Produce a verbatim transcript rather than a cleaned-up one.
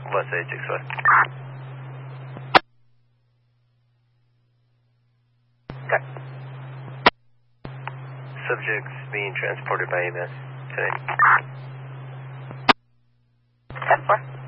Bus eight six five. Okay. Subjects being transported by E M S today. ten four.